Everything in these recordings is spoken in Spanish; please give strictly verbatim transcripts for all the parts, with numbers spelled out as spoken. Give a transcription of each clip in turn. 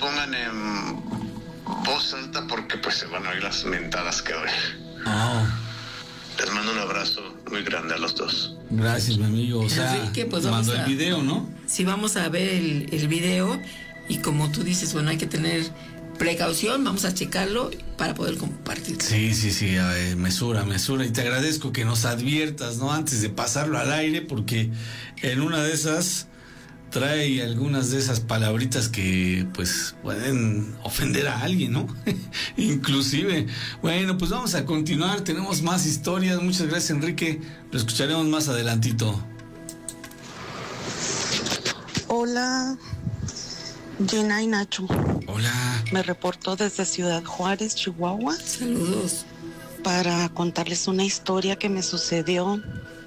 pongan en voz alta porque pues se van a oír las mentadas que doy. Oh. Les mando un abrazo muy grande a los dos. Gracias, mi amigo. O sea, Enrique, pues mandó a, el video, ¿no? Sí, vamos a ver el, el video y como tú dices, bueno, hay que tener precaución, vamos a checarlo para poder compartirlo. Sí, sí, sí, a ver, mesura, mesura. Y te agradezco que nos adviertas, ¿no? Antes de pasarlo al aire, porque en una de esas trae algunas de esas palabritas que pues pueden ofender a alguien, ¿no? Inclusive. Bueno, pues vamos a continuar, tenemos más historias. Muchas gracias, Enrique, lo escucharemos más adelantito. Hola, Gina y Nacho. Hola. Me reporto desde Ciudad Juárez, Chihuahua. Saludos. Para contarles una historia que me sucedió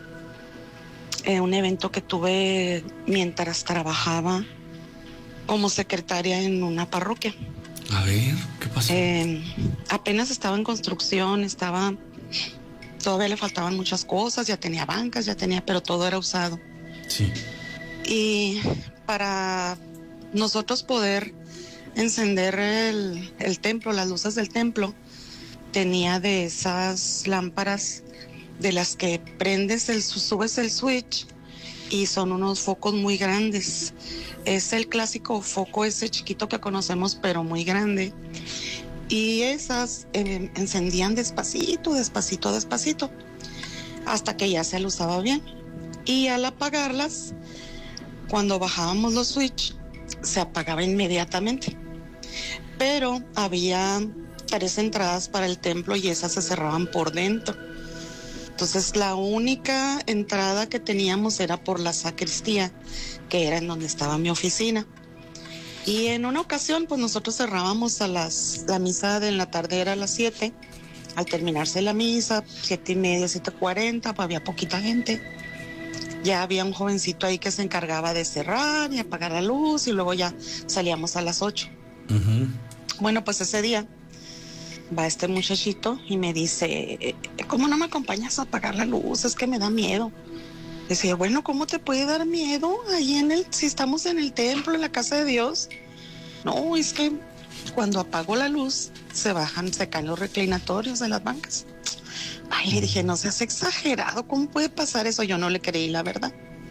en un evento que tuve mientras trabajaba como secretaria en una parroquia. A ver, ¿qué pasó? Eh, apenas estaba en construcción, estaba... Todavía le faltaban muchas cosas, ya tenía bancas, ya tenía, pero todo era usado. Sí. Y para nosotros poder encender el, el templo, las luces del templo, tenía de esas lámparas de las que prendes, el, subes el switch y son unos focos muy grandes. Es el clásico foco ese chiquito que conocemos, pero muy grande. Y esas eh, encendían despacito, despacito, despacito, hasta que ya se usaba bien. Y al apagarlas, cuando bajábamos los switch, se apagaba inmediatamente. Pero había tres entradas para el templo y esas se cerraban por dentro. Entonces la única entrada que teníamos era por la sacristía, que era en donde estaba mi oficina. Y en una ocasión, pues nosotros cerrábamos a las, la misa de la tarde era a las siete. Al terminarse la misa, siete y media, siete cuarenta, pues había poquita gente. Ya había un jovencito ahí que se encargaba de cerrar y apagar la luz y luego ya salíamos a las ocho. Uh-huh. Bueno, pues ese día va este muchachito y me dice, ¿cómo no me acompañas a apagar la luz? Es que me da miedo. Decía, bueno, ¿cómo te puede dar miedo ahí en el, si estamos en el templo, en la casa de Dios? No, es que cuando apago la luz se bajan, se caen los reclinatorios de las bancas. Ay, le dije, no seas exagerado, ¿cómo puede pasar eso? Yo no le creí la verdad.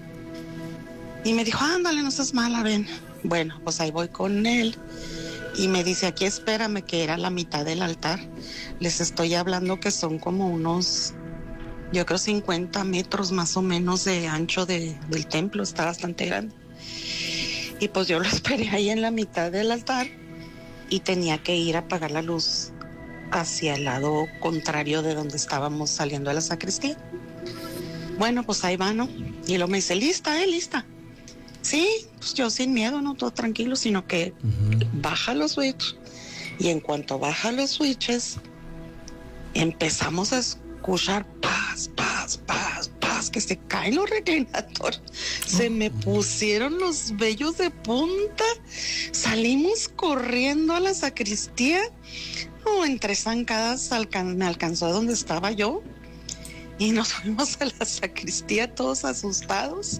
Y me dijo, ándale, no seas mala, ven. Bueno, pues ahí voy con él. Y me dice, aquí espérame, que era la mitad del altar. Les estoy hablando que son como unos, yo creo cincuenta metros más o menos de ancho de, del templo, está bastante grande. Y pues yo lo esperé ahí en la mitad del altar y tenía que ir a apagar la luz hacia el lado contrario de donde estábamos saliendo de la sacristía. Bueno, pues ahí va, ¿no? Y luego me dice, lista, eh, lista. Sí, pues yo sin miedo, no todo tranquilo, sino que uh-huh. baja los switches. Y en cuanto baja los switches, empezamos a escuchar paz, paz, paz, paz, que se caen los reclinatorios. Uh-huh. Se me pusieron los vellos de punta. Salimos corriendo a la sacristía. Oh, en tres zancadas alcan- me alcanzó a donde estaba yo. Y nos fuimos a la sacristía todos asustados.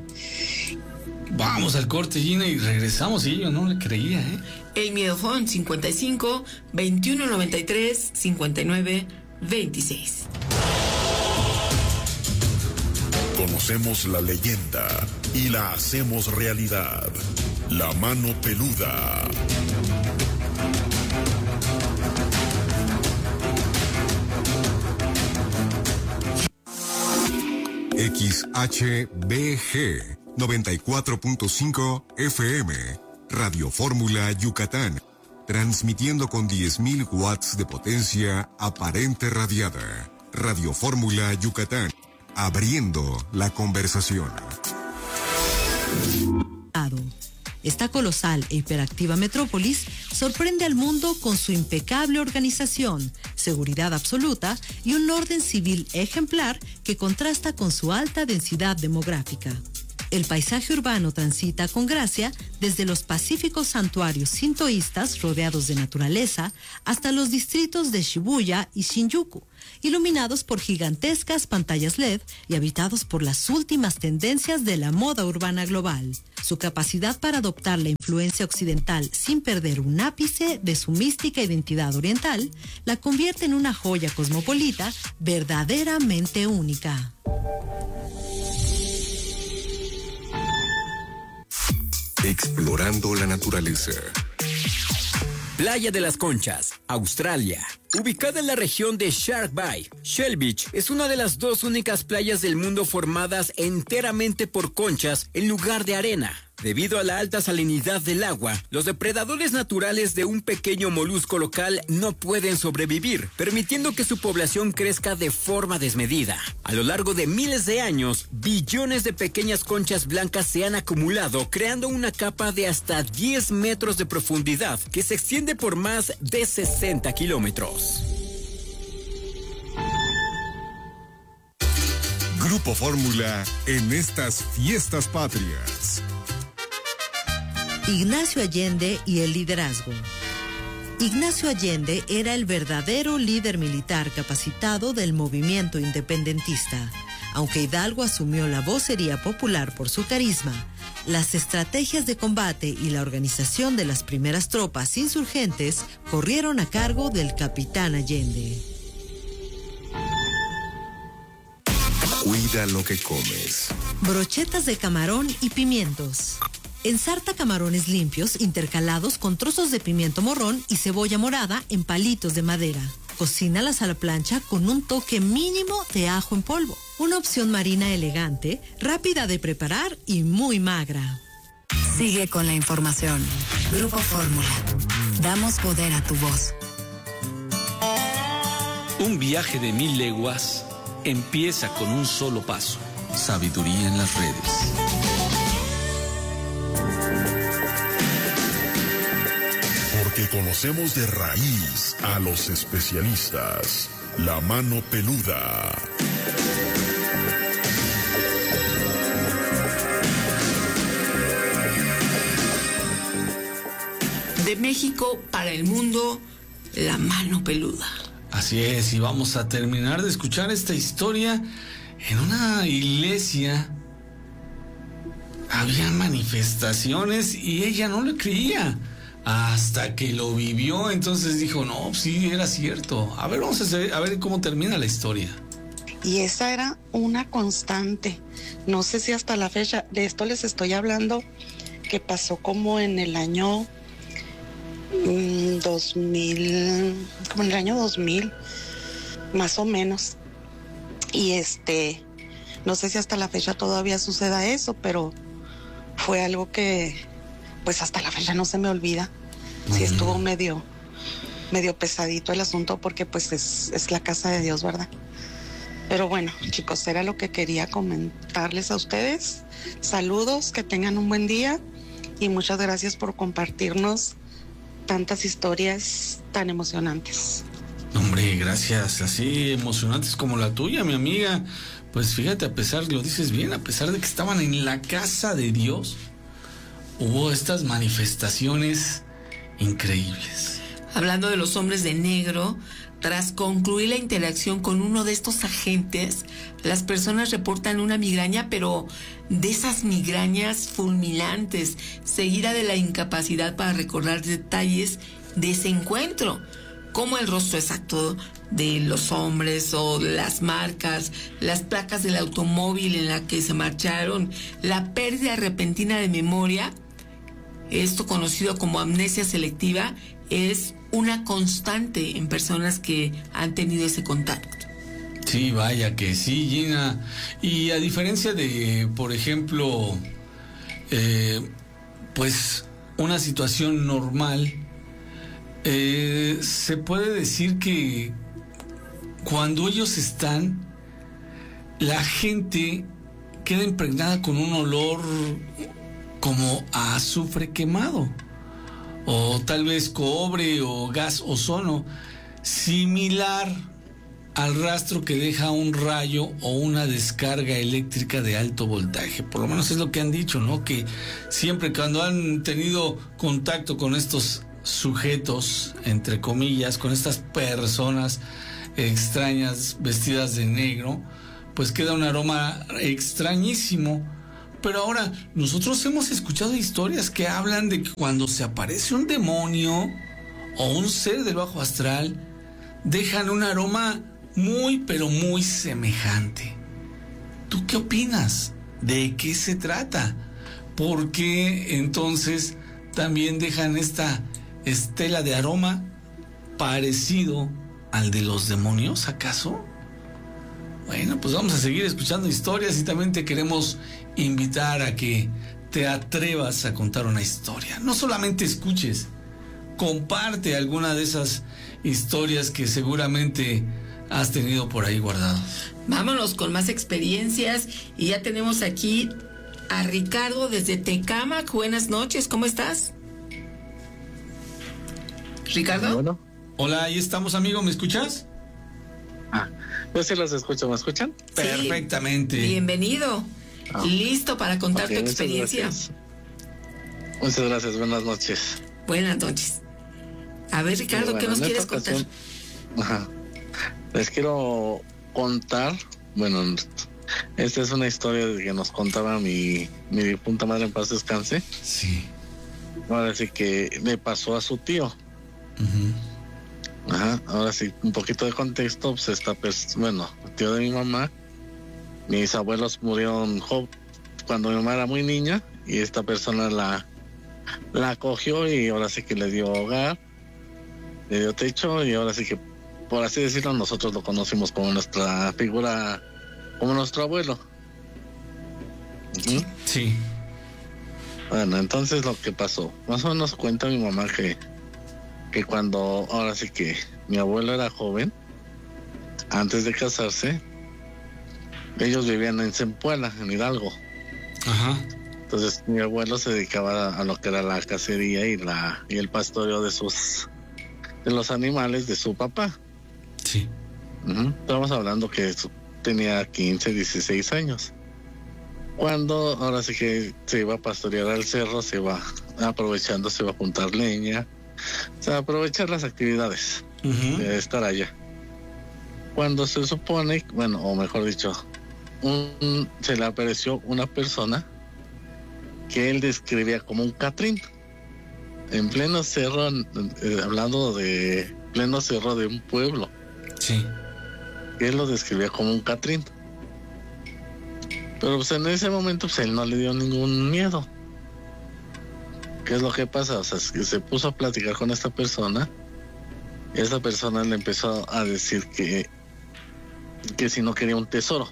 Vamos al corte, Gina, y regresamos. Y yo no le creía, ¿eh? El miedo phone cincuenta y cinco, veintiuno noventa y tres, cincuenta y nueve, veintiséis. Conocemos la leyenda y la hacemos realidad. La mano peluda. X H B G noventa y cuatro punto cinco F M, Radio Fórmula Yucatán, transmitiendo con diez mil watts de potencia aparente radiada. Radio Fórmula Yucatán, abriendo la conversación. Esta colosal e hiperactiva metrópolis sorprende al mundo con su impecable organización, seguridad absoluta y un orden civil ejemplar que contrasta con su alta densidad demográfica. el paisaje urbano transita con gracia desde los pacíficos santuarios sintoístas rodeados de naturaleza hasta los distritos de Shibuya y Shinjuku, iluminados por gigantescas pantallas L E D y habitados por las últimas tendencias de la moda urbana global. Su capacidad para adoptar la influencia occidental sin perder un ápice de su mística identidad oriental la convierte en una joya cosmopolita verdaderamente única. Explorando la naturaleza. Playa de las Conchas, Australia. Ubicada en la región de Shark Bay, Shell Beach es una de las dos únicas playas del mundo formadas enteramente por conchas en lugar de arena. Debido a la alta salinidad del agua, los depredadores naturales de un pequeño molusco local no pueden sobrevivir, permitiendo que su población crezca de forma desmedida. A lo largo de miles de años, billones de pequeñas conchas blancas se han acumulado, creando una capa de hasta diez metros de profundidad que se extiende por más de sesenta kilómetros. Grupo Fórmula en estas fiestas patrias. Ignacio Allende y el liderazgo. Ignacio Allende era el verdadero líder militar capacitado del movimiento independentista. Aunque Hidalgo asumió la vocería popular por su carisma, las estrategias de combate y la organización de las primeras tropas insurgentes corrieron a cargo del capitán Allende. Cuida lo que comes. Brochetas de camarón y pimientos. Ensarta camarones limpios intercalados con trozos de pimiento morrón y cebolla morada en palitos de madera. Cocínalas a la plancha con un toque mínimo de ajo en polvo. Una opción marina elegante, rápida de preparar y muy magra. Sigue con la información. Grupo Fórmula. Damos poder a tu voz. Un viaje de mil leguas empieza con un solo paso. Sabiduría en las redes. Porque conocemos de raíz a los especialistas. La mano peluda. De México para el mundo, la mano peluda. Así es, y vamos a terminar de escuchar esta historia en una iglesia. Había manifestaciones y ella no le creía. Hasta que lo vivió, entonces dijo, no, sí, era cierto. A ver, vamos a, hacer, a ver cómo termina la historia. Y esa era una constante. No sé si hasta la fecha, de esto les estoy hablando, que pasó como en el año mmm, dos mil, como en el año dos mil, más o menos. Y este, no sé si hasta la fecha todavía suceda eso, pero fue algo que pues hasta la fecha no se me olvida. Sí, uh-huh. Estuvo medio medio pesadito el asunto porque pues es, es la casa de Dios, ¿verdad? Pero bueno, chicos, era lo que quería comentarles a ustedes. Saludos, que tengan un buen día y muchas gracias por compartirnos tantas historias tan emocionantes. Hombre, gracias, así emocionantes como la tuya, mi amiga. Pues fíjate, a pesar, lo dices bien, a pesar de que estaban en la casa de Dios, hubo estas manifestaciones increíbles. Hablando de los hombres de negro, tras concluir la interacción con uno de estos agentes, las personas reportan una migraña, pero de esas migrañas fulminantes, seguida de la incapacidad para recordar detalles de ese encuentro, como el rostro exacto de los hombres o las marcas, las placas del automóvil en la que se marcharon, la pérdida repentina de memoria. Esto, conocido como amnesia selectiva, es una constante en personas que han tenido ese contacto. Sí, vaya que sí, Gina. Y a diferencia de, por ejemplo, eh, pues una situación normal, eh, se puede decir que cuando ellos están, la gente queda impregnada con un olor como a azufre quemado, o tal vez cobre o gas ozono, similar al rastro que deja un rayo o una descarga eléctrica de alto voltaje. Por lo menos es lo que han dicho, ¿no? Que siempre cuando han tenido contacto con estos sujetos, entre comillas, con estas personas extrañas vestidas de negro, pues queda un aroma extrañísimo. Pero ahora, nosotros hemos escuchado historias que hablan de que cuando se aparece un demonio o un ser del bajo astral, dejan un aroma muy, pero muy semejante. ¿Tú qué opinas? ¿De qué se trata? ¿Por qué entonces también dejan esta estela de aroma parecido al de los demonios, acaso? Bueno, pues vamos a seguir escuchando historias y también te queremos invitar a que te atrevas a contar una historia. No solamente escuches, comparte alguna de esas historias que seguramente has tenido por ahí guardado. Vámonos con más experiencias y ya tenemos aquí a Ricardo desde Tecámac. Buenas noches, ¿cómo estás? Ricardo. Bueno. Hola, ahí estamos, amigo, ¿me escuchas? Ah, yo sí los escucho, ¿me escuchan? Sí. Perfectamente. Bienvenido. Ah. Listo para contar Okay, tu muchas experiencia. Gracias. Muchas gracias, buenas noches. Buenas noches. A ver, Ricardo, Bueno, ¿qué nos en quieres esta contar? ocasión, Ajá. Les quiero contar, bueno, esta es una historia que nos contaba mi, mi difunta madre, en paz descanse. Sí. Ahora sí que le pasó a su tío. Uh-huh. Ajá. Ahora sí, un poquito de contexto, pues esta pers- bueno, el tío de mi mamá, mis abuelos murieron joven cuando mi mamá era muy niña y esta persona la, la acogió y ahora sí que le dio hogar, le dio techo y ahora sí que, por así decirlo, nosotros lo conocimos como nuestra figura, como nuestro abuelo. Uh-huh. Sí. Bueno, entonces lo que pasó, más o menos cuenta mi mamá que, que cuando, ahora sí que mi abuelo era joven, antes de casarse, ellos vivían en Zempuela, en Hidalgo. Ajá. Entonces mi abuelo se dedicaba a, a lo que era la cacería y la y el pastoreo de sus de los animales de su papá. Sí. Uh-huh. Estamos hablando que su, tenía quince, dieciséis años. Cuando ahora sí que se iba a pastorear al cerro, se iba aprovechando, se iba a juntar leña, o sea, aprovechar las actividades Uh-huh. de estar allá. Cuando se supone, bueno, o mejor dicho, un, se le apareció una persona que él describía como un Catrín en pleno cerro, eh, hablando de pleno cerro de un pueblo. Sí. Él lo describía como un Catrín. Pero pues en ese momento pues él no le dio ningún miedo. ¿Qué es lo que pasa? O sea, es que se puso a platicar con esta persona y esta persona le empezó a decir que que si no quería un tesoro.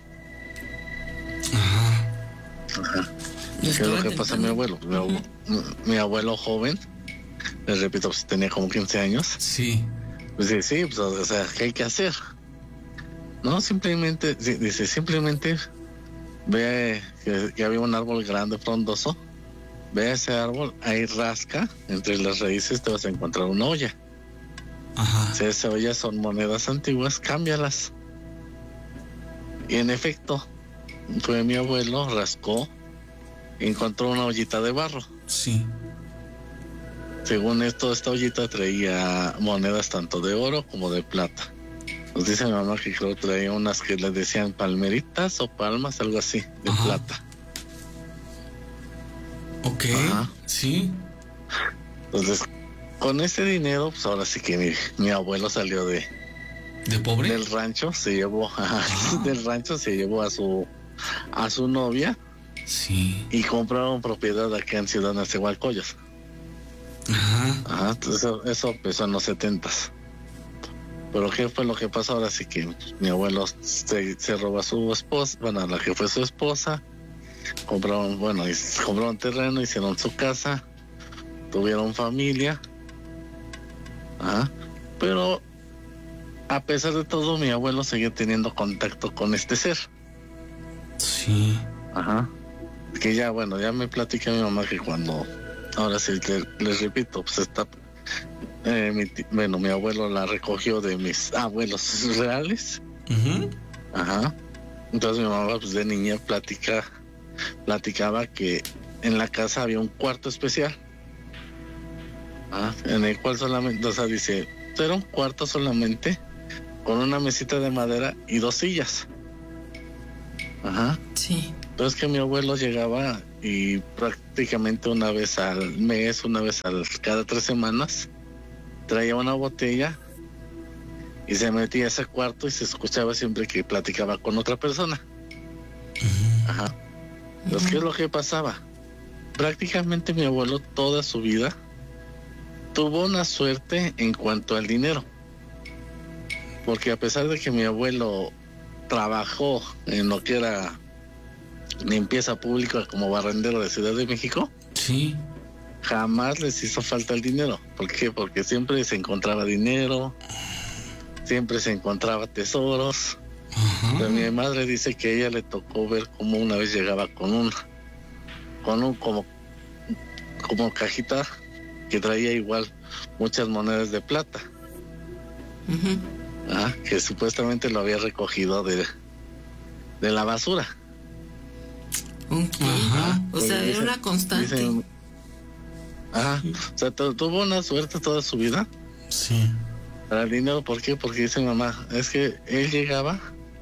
Ajá. Ajá. ¿Qué es lo que pasa a mi abuelo? Mi, abuelo uh-huh. mi abuelo joven, les repito, pues tenía como quince años. Sí. Pues dice, sí, pues, o sea, ¿qué hay que hacer? No, simplemente, dice, simplemente ve que, que había un árbol grande, frondoso, ve a ese árbol, ahí rasca, entre las raíces te vas a encontrar una olla. Ajá. Si esas ollas son monedas antiguas, cámbialas. Y en efecto, fue mi abuelo, rascó, encontró una ollita de barro. Sí. Según esto, esta ollita traía monedas tanto de oro como de plata. Nos dice mi mamá que creo que traía unas que le decían palmeritas o palmas, algo así, de Ajá. plata. Ok, Ajá. sí. Entonces, con ese dinero, pues ahora sí que mi, mi abuelo salió de... ¿De pobre? Del rancho, se llevó, ah. del rancho se llevó a su, a su novia. Sí. Y compraron propiedad acá en Ciudad Nezahualcóyotl. Ajá. Ajá, entonces eso, eso empezó en los setentas. Pero ¿qué fue lo que pasó? Ahora sí que mi abuelo se, se robó a su esposa, bueno, a la que fue su esposa. Compraron, bueno, compraron terreno, hicieron su casa, tuvieron familia. Ajá. Pero a pesar de todo, mi abuelo seguía teniendo contacto con este ser. Sí. Ajá. Que ya, bueno, ya me platica mi mamá que cuando, ahora sí, le, les repito, pues está, eh, mi, bueno, mi abuelo la recogió de mis abuelos reales Uh-huh. Ajá. Entonces mi mamá, pues de niña, platica, platicaba que en la casa había un cuarto especial. Ah, en el cual solamente, o sea, dice, era un cuarto solamente con una mesita de madera y dos sillas. Ajá. Sí. Entonces que mi abuelo llegaba y prácticamente una vez al mes, una vez al cada tres semanas, traía una botella y se metía a ese cuarto y se escuchaba siempre que platicaba con otra persona. Ajá. Entonces, ¿qué es lo que pasaba? Prácticamente mi abuelo toda su vida tuvo una suerte en cuanto al dinero. Porque a pesar de que mi abuelo trabajó en lo que era limpieza pública como barrendero de Ciudad de México, sí, jamás les hizo falta el dinero. ¿Por qué? Porque siempre se encontraba dinero, siempre se encontraba tesoros. Pero mi madre dice que a ella le tocó ver cómo una vez llegaba con un, con un como, como cajita que traía igual muchas monedas de plata. Uh-huh. Ah, que supuestamente lo había recogido de, de la basura. Okay. Ajá. O sea, dice, era una constante. Dice, ajá. O sea, tuvo una suerte toda su vida. Sí. Para el dinero, ¿por qué? Porque dice mamá, es que él llegaba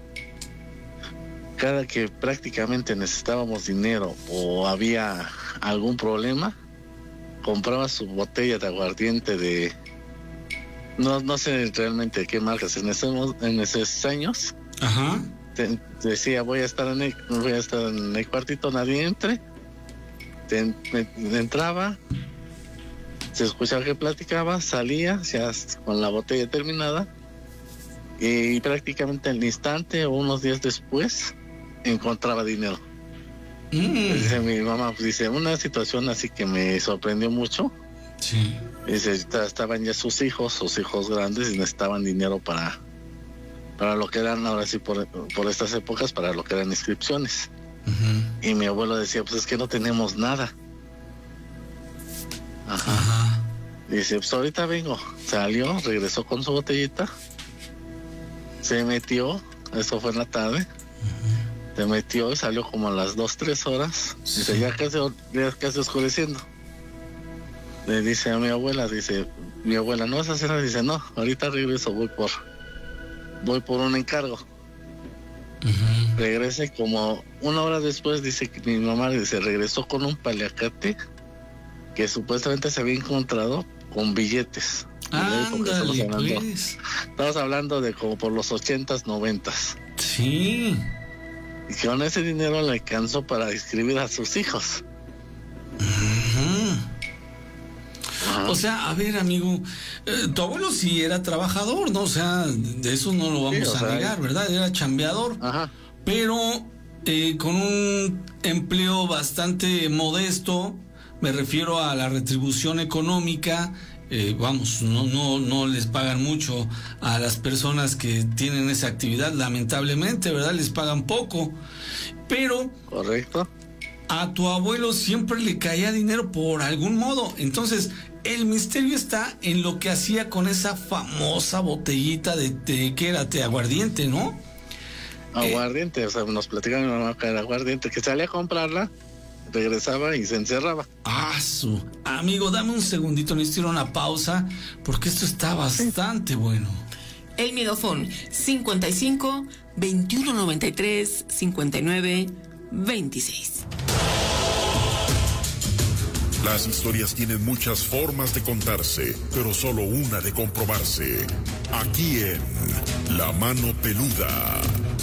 cada que prácticamente necesitábamos dinero o había algún problema, compraba su botella de aguardiente de no no sé realmente qué marcas en esos en esos años. Ajá. Te, decía voy a estar en el, voy a estar en el cuartito, nadie entre. Te, me, me entraba, se escuchaba que platicaba, salía ya con la botella terminada y prácticamente al instante o unos días después encontraba dinero. Mm. Dice mi mamá, pues dice, una situación así que me sorprendió mucho. Sí. Dice, estaban ya sus hijos, sus hijos grandes y necesitaban dinero para para lo que eran, ahora sí, por, por estas épocas, para lo que eran inscripciones. Uh-huh. Y mi abuelo decía, pues es que no tenemos nada. Ajá. Ajá. Dice, pues ahorita vengo. Salió, regresó con su botellita, se metió, eso fue en la tarde, uh-huh. Se metió y salió como a las dos, tres horas. Sí. Dice, ya casi, ya casi oscureciendo. Le dice a mi abuela, dice, mi abuela, ¿no vas a hacer nada? Dice, no, ahorita regreso, voy por, voy por un encargo. Uh-huh. Regrese como una hora después, dice que mi mamá, dice, regresó con un paliacate que supuestamente se había encontrado con billetes. Ándale, estamos hablando, pues. Estamos hablando de como por los ochentas, noventas. Sí. Y que con ese dinero le alcanzó para inscribir a sus hijos. Uh-huh. O sea, a ver, amigo, eh, tu abuelo sí era trabajador, ¿no? O sea, de eso no lo vamos sí, a sea, negar, ¿verdad? Era chambeador. Ajá. Pero eh, con un empleo bastante modesto, me refiero a la retribución económica. Eh, vamos, no, no, no les pagan mucho a las personas que tienen esa actividad, lamentablemente, ¿verdad? Les pagan poco. Pero... Correcto. A tu abuelo siempre le caía dinero por algún modo. Entonces, el misterio está en lo que hacía con esa famosa botellita de, de ¿qué era? De aguardiente, ¿no? Aguardiente, eh, o sea, nos platicaba mi mamá que era aguardiente, que salía a comprarla, regresaba y se encerraba. Ah, su amigo, dame un segundito, necesito una pausa, porque esto está bastante bueno. El Miedofón, cincuenta y cinco, veintiuno noventa y tres, cincuenta y nueve, veintiséis. Las historias tienen muchas formas de contarse, pero solo una de comprobarse. Aquí en La Mano Peluda.